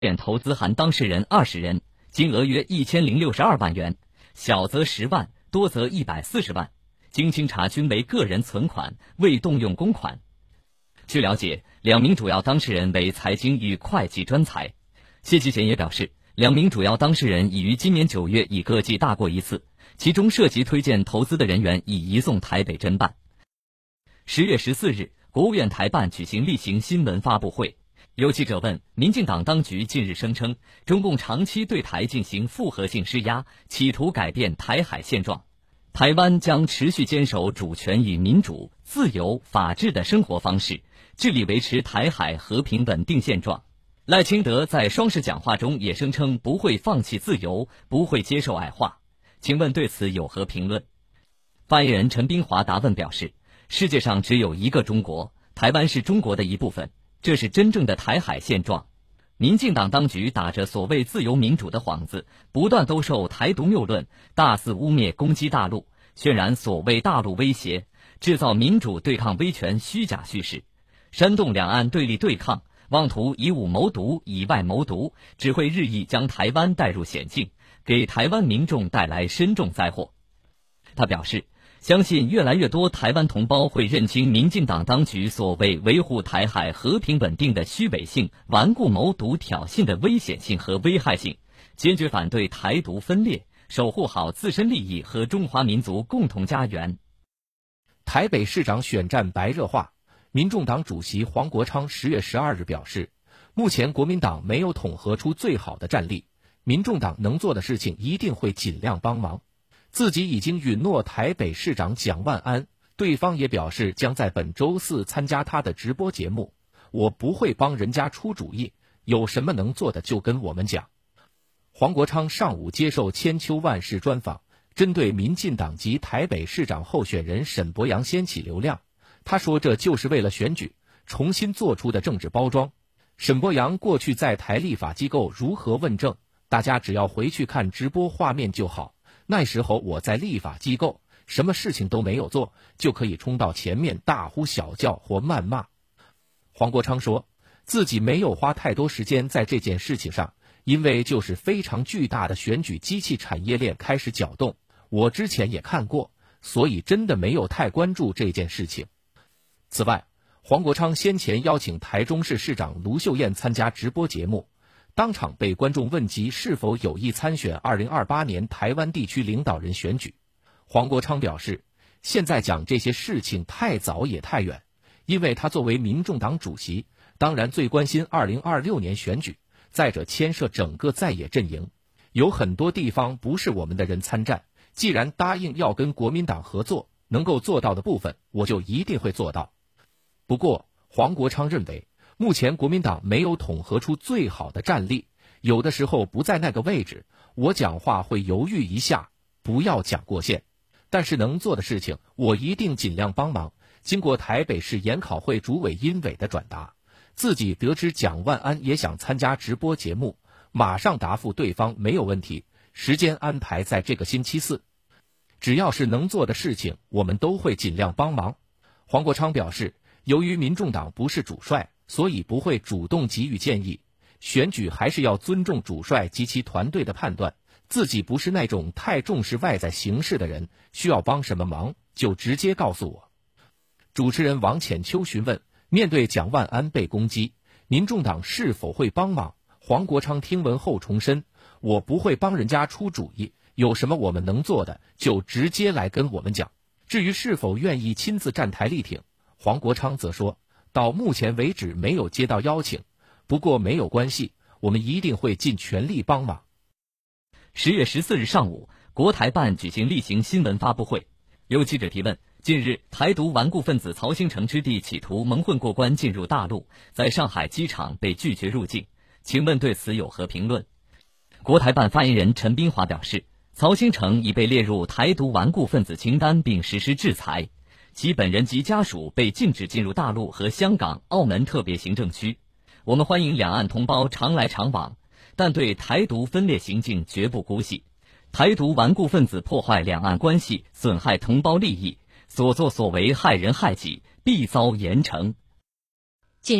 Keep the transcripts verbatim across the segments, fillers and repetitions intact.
院投资含当事人二十人，金额约一千零六十二万元，小则十万，多则一百四十万。经清查均为个人存款，未动用公款。据了解，两名主要当事人为财经与会计专才。谢继贤也表示，两名主要当事人已于今年九月已各记大过一次，其中涉及推荐投资的人员已移送台北侦办。十月十四日，国务院台办举行例行新闻发布会。有记者问，民进党当局近日声称，中共长期对台进行复合性施压，企图改变台海现状。台湾将持续坚守主权与民主、自由、法治的生活方式，致力维持台海和平稳定现状。赖清德在双十讲话中也声称不会放弃自由，不会接受矮化。请问对此有何评论？发言人陈斌华答问表示，世界上只有一个中国，台湾是中国的一部分，这是真正的台海现状。民进党当局打着所谓自由民主的幌子，不断兜售台独谬论，大肆污蔑攻击大陆，渲染所谓大陆威胁，制造民主对抗威权虚假叙事，煽动两岸对立对抗，妄图以武谋独，以外谋独，只会日益将台湾带入险境，给台湾民众带来深重灾祸。他表示，相信越来越多台湾同胞会认清民进党当局所谓维护台海和平稳定的虚伪性、顽固谋独挑衅的危险性和危害性，坚决反对台独分裂，守护好自身利益和中华民族共同家园。 台北市长选战白热化，民众党主席黄国昌十月十二日表示，目前国民党没有统合出最好的战力，民众党能做的事情一定会尽量帮忙。自己已经允诺台北市长蒋万安，对方也表示将在本周四参加他的直播节目。我不会帮人家出主意，有什么能做的就跟我们讲。黄国昌上午接受千秋万世专访，针对民进党及台北市长候选人沈伯洋掀起流量，他说这就是为了选举重新做出的政治包装。沈伯洋过去在台立法机构如何问政，大家只要回去看直播画面就好。那时候我在立法机构，什么事情都没有做，就可以冲到前面大呼小叫或谩骂。黄国昌说，自己没有花太多时间在这件事情上，因为就是非常巨大的选举机器产业链开始搅动，我之前也看过，所以真的没有太关注这件事情。此外，黄国昌先前邀请台中市市长卢秀燕参加直播节目，当场被观众问及是否有意参选二零二八年台湾地区领导人选举。黄国昌表示，现在讲这些事情太早也太远，因为他作为民众党主席，当然最关心二零二六年选举，再者牵涉整个在野阵营，有很多地方不是我们的人参战，既然答应要跟国民党合作，能够做到的部分我就一定会做到。不过黄国昌认为，目前国民党没有统合出最好的战力，有的时候不在那个位置，我讲话会犹豫一下，不要讲过线。但是能做的事情，我一定尽量帮忙。经过台北市研考会主委殷伟的转达，自己得知蒋万安也想参加直播节目，马上答复对方没有问题，时间安排在这个星期四。只要是能做的事情，我们都会尽量帮忙。黄国昌表示，由于民众党不是主帅，所以不会主动给予建议，选举还是要尊重主帅及其团队的判断，自己不是那种太重视外在形式的人，需要帮什么忙就直接告诉我。主持人王浅秋询问，面对蒋万安被攻击，民众党是否会帮忙？黄国昌听闻后重申，我不会帮人家出主意，有什么我们能做的就直接来跟我们讲。至于是否愿意亲自站台力挺，黄国昌则说，到目前为止没有接到邀请，不过没有关系，我们一定会尽全力帮忙。 十月十四日上午，国台办举行例行新闻发布会，有记者提问，近日台独顽固分子曹兴诚之弟企图蒙混过关进入大陆，在上海机场被拒绝入境，请问对此有何评论？国台办发言人陈斌华表示，曹兴诚已被列入台独顽固分子清单并实施制裁，其本人及家属被禁止进入大陆和香港、澳门特别行政区。我们欢迎两岸同胞常来常往，但对台独分裂行径绝不姑息。台独顽固分子破坏两岸关系，损害同胞利益，所作所为害人害己，必遭严惩。 近日，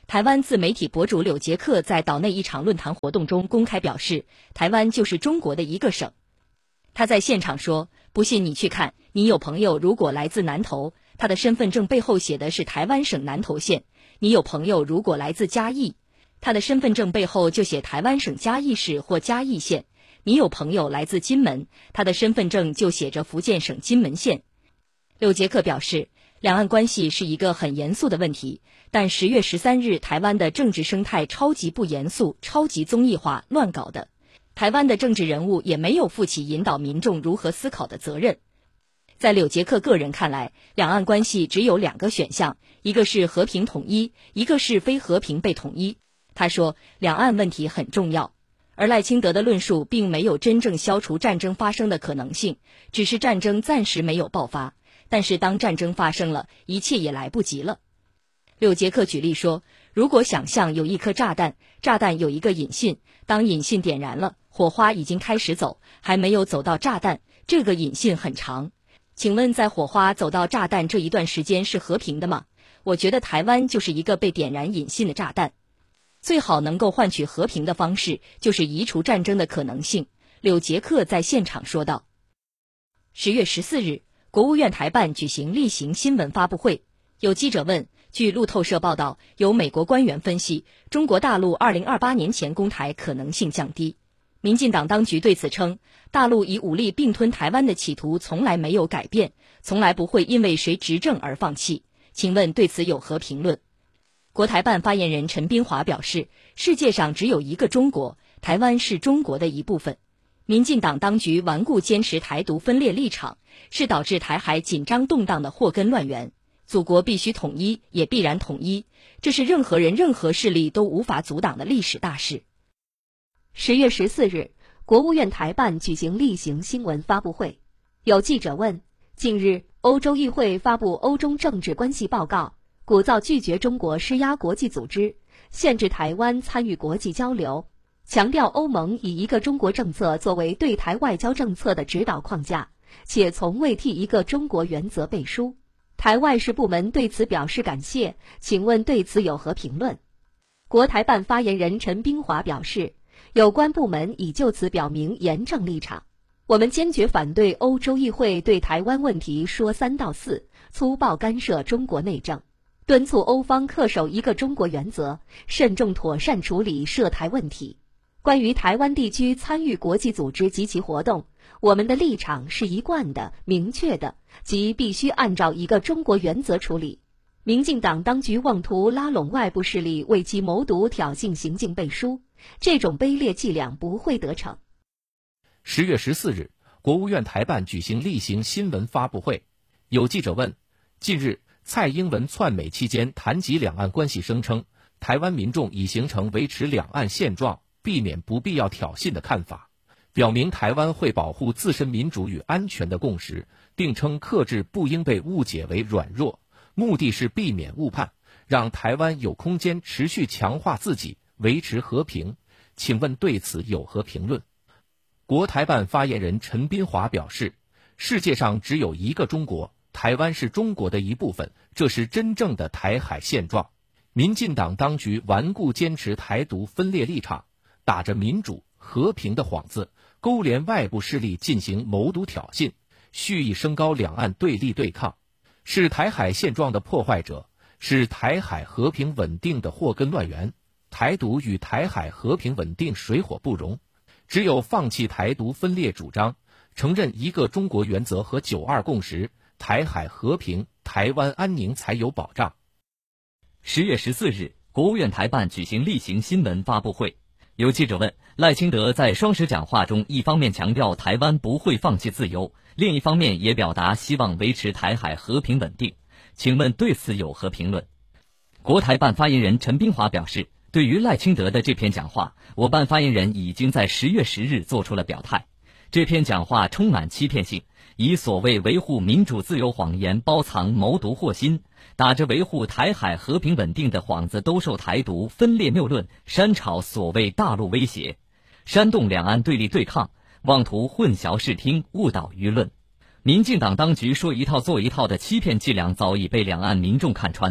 台湾自媒体博主柳杰克在岛内一场论坛活动中公开表示，台湾就是中国的一个省。他在现场说，不信你去看，你有朋友如果来自南投，他的身份证背后写的是台湾省南投县；你有朋友如果来自嘉义，他的身份证背后就写台湾省嘉义市或嘉义县；你有朋友来自金门，他的身份证就写着福建省金门县。柳杰克表示，两岸关系是一个很严肃的问题，但十月十三日台湾的政治生态超级不严肃、超级综艺化、乱搞的。台湾的政治人物也没有负起引导民众如何思考的责任。在柳杰克个人看来，两岸关系只有两个选项，一个是和平统一，一个是非和平被统一。他说，两岸问题很重要。而赖清德的论述并没有真正消除战争发生的可能性，只是战争暂时没有爆发。但是当战争发生了，一切也来不及了。柳杰克举例说，如果想象有一颗炸弹，炸弹有一个引信，当引信点燃了，火花已经开始走，还没有走到炸弹，这个引信很长。请问在火花走到炸弹这一段时间是和平的吗？我觉得台湾就是一个被点燃引信的炸弹。最好能够换取和平的方式，就是移除战争的可能性。柳杰克在现场说道。十月十四日，国务院台办举行例行新闻发布会，有记者问，据路透社报道，有美国官员分析，中国大陆二零二八年前攻台可能性降低。民进党当局对此称，大陆以武力并吞台湾的企图从来没有改变，从来不会因为谁执政而放弃。请问对此有何评论？国台办发言人陈斌华表示，世界上只有一个中国，台湾是中国的一部分。民进党当局顽固坚持台独分裂立场，是导致台海紧张动荡的祸根乱源。祖国必须统一，也必然统一，这是任何人任何势力都无法阻挡的历史大事。 十月十四日，国务院台办举行例行新闻发布会，有记者问，近日欧洲议会发布欧中政治关系报告，鼓噪拒绝中国施压国际组织，限制台湾参与国际交流，强调欧盟以一个中国政策作为对台外交政策的指导框架，且从未替一个中国原则背书。台外事部门对此表示感谢，请问对此有何评论？国台办发言人陈斌华表示，有关部门已就此表明严正立场，我们坚决反对欧洲议会对台湾问题说三道四，粗暴干涉中国内政，敦促欧方恪守一个中国原则，慎重妥善处理涉台问题。关于台湾地区参与国际组织及其活动，我们的立场是一贯的、明确的，即必须按照一个中国原则处理。民进党当局妄图拉拢外部势力为其谋独挑衅行径背书，这种卑劣伎俩不会得逞。 十月十四日，国务院台办举行例行新闻发布会，有记者问，近日蔡英文窜美期间谈及两岸关系，声称台湾民众已形成维持两岸现状、避免不必要挑衅的看法，表明台湾会保护自身民主与安全的共识，并称克制不应被误解为软弱，目的是避免误判，让台湾有空间持续强化自己，维持和平。请问对此有何评论？国台办发言人陈斌华表示，世界上只有一个中国，台湾是中国的一部分，这是真正的台海现状。民进党当局顽固坚持台独分裂立场，打着民主和平的幌子，勾连外部势力进行谋独挑衅，蓄意升高两岸对立对抗，是台海现状的破坏者，是台海和平稳定的祸根乱源。台独与台海和平稳定水火不容，只有放弃台独分裂主张，承认一个中国原则和九二共识，台海和平、台湾安宁才有保障。 十月十四日，国务院台办举行例行新闻发布会，有记者问，赖清德在双十讲话中一方面强调台湾不会放弃自由，另一方面也表达希望维持台海和平稳定，请问对此有何评论？国台办发言人陈斌华表示，对于赖清德的这篇讲话，我办发言人已经在十月十日做出了表态。这篇讲话充满欺骗性，以所谓维护民主自由谎言包藏谋独祸心，打着维护台海和平稳定的幌子兜售台独分裂谬论，煽炒所谓大陆威胁，煽动两岸对立对抗，妄图混淆视听，误导舆论。民进党当局说一套做一套的欺骗伎俩早已被两岸民众看穿。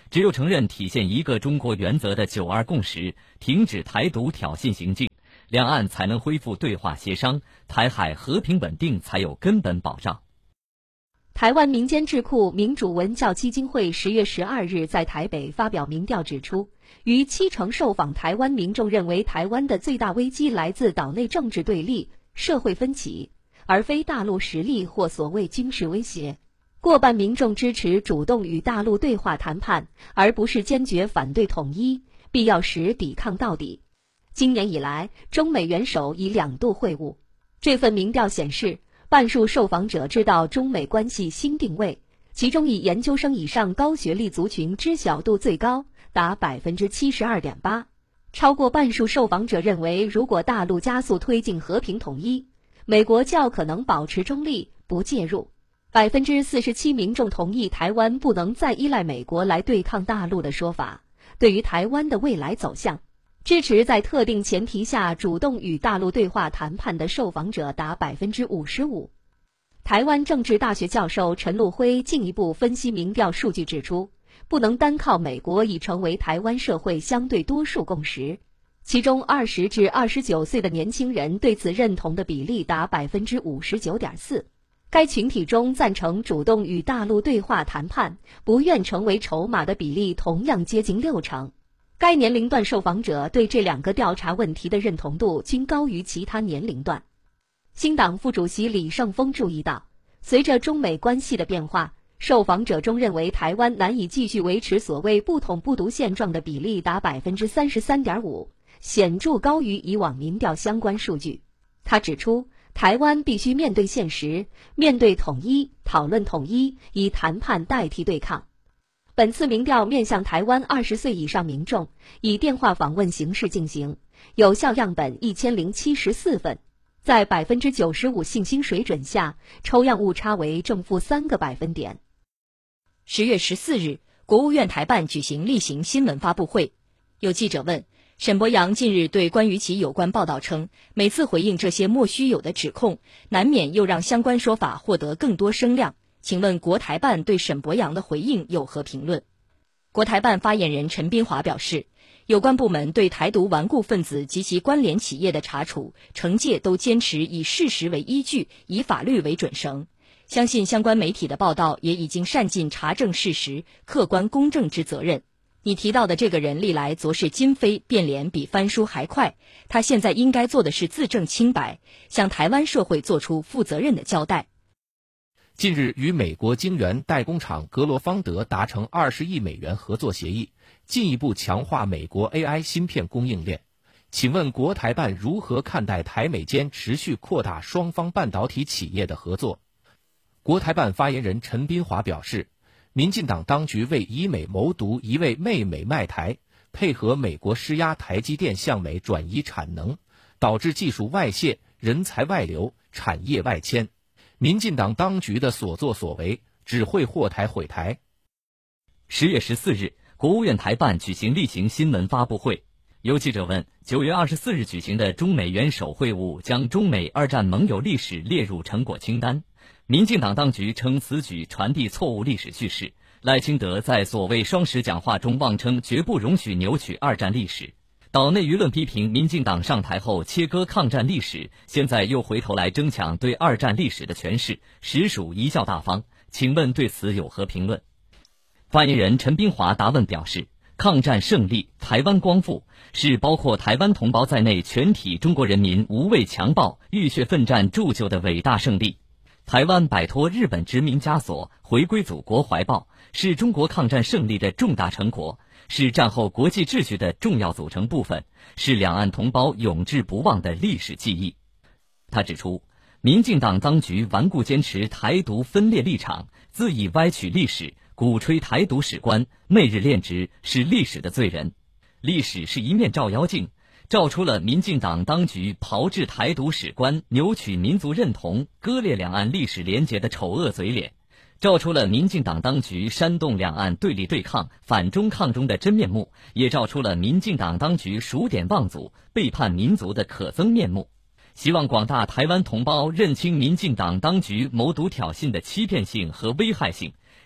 只有承认体现一个中国原则的九二共识，停止台独挑衅行径，两岸才能恢复对话协商，台海和平稳定才有根本保障。 台湾民间智库民主文教基金会十月十二日在台北发表民调指出，逾七成受访台湾民众认为台湾的最大危机来自岛内政治对立、社会分歧，而非大陆实力或所谓军事威胁。过半民众支持主动与大陆对话谈判，而不是坚决反对统一，必要时抵抗到底。今年以来，中美元首已两度会晤。这份民调显示，半数受访者知道中美关系新定位，其中以研究生以上高学历族群知晓度最高，达 百分之七十二点八。超过半数受访者认为，如果大陆加速推进和平统一，美国较可能保持中立，不介入。百分之四十七民众同意台湾不能再依赖美国来对抗大陆的说法。对于台湾的未来走向，支持在特定前提下主动与大陆对话谈判的受访者达 百分之五十五。台湾政治大学教授陈禄辉进一步分析民调数据指出，不能单靠美国已成为台湾社会相对多数共识。其中二十至二十九岁的年轻人对此认同的比例达 百分之五十九点四。该群体中赞成主动与大陆对话谈判、不愿成为筹码的比例同样接近六成。该年龄段受访者对这两个调查问题的认同度均高于其他年龄段。新党副主席李胜峰注意到，随着中美关系的变化，受访者中认为台湾难以继续维持所谓不统不独现状的比例达 百分之三十三点五， 显著高于以往民调相关数据。他指出，台湾必须面对现实，面对统一，讨论统一，以谈判代替对抗。本次民调面向台湾二十岁以上民众，以电话访问形式进行，有效样本一千零七十四份，在 百分之九十五 信心水准下，抽样误差为正负三个百分点。 十月十四日，国务院台办举行例行新闻发布会，有记者问，沈伯洋近日对关于其有关报道称，每次回应这些莫须有的指控，难免又让相关说法获得更多声量。请问国台办对沈伯洋的回应有何评论？国台办发言人陈斌华表示，有关部门对台独顽固分子及其关联企业的查处、惩戒都坚持以事实为依据，以法律为准绳。相信相关媒体的报道也已经善尽查证事实、客观公正之责任。你提到的这个人历来昨是今非，变脸比翻书还快，他现在应该做的是自证清白，向台湾社会做出负责任的交代。 近日与美国晶圆代工厂格罗方德达成二十亿美元合作协议，进一步强化美国 A I 芯片供应链。请问国台办如何看待台美间持续扩大双方半导体企业的合作？国台办发言人陈斌华表示，民进党当局为以美谋独，一味媚美卖台，配合美国施压台积电向美转移产能，导致技术外泄、人才外流、产业外迁。民进党当局的所作所为只会祸台毁台。 十月十四日，国务院台办举行例行新闻发布会，有记者问，九月二十四日举行的中美元首会晤将中美二战盟友历史列入成果清单。民进党当局称此举传递错误历史叙事，赖清德在所谓双十讲话中妄称绝不容许扭曲二战历史。岛内舆论批评民进党上台后切割抗战历史，现在又回头来争抢对二战历史的诠释，实属贻笑大方。请问对此有何评论？发言人陈斌华答问表示，抗战胜利，台湾光复，是包括台湾同胞在内全体中国人民无畏强暴、浴血奋战铸就的伟大胜利。台湾摆脱日本殖民枷锁，回归祖国怀抱，是中国抗战胜利的重大成果，是战后国际秩序的重要组成部分，是两岸同胞永志不忘的历史记忆。他指出，民进党当局顽固坚持台独分裂立场，恣意歪曲历史，鼓吹台独史观，媚日恋殖，是历史的罪人。历史是一面照妖镜，照出了民进党当局炮制台独史观、扭曲民族认同、割裂两岸历史联结的丑恶嘴脸，照出了民进党当局煽动两岸对立对抗、反中抗中的真面目，也照出了民进党当局数典忘祖、背叛民族的可憎面目。希望广大台湾同胞认清民进党当局谋独挑衅的欺骗性和危害性，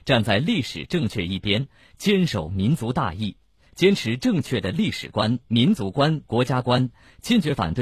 站在历史正确一边，坚守民族大义，坚持正确的历史观、民族观、国家观，坚决反对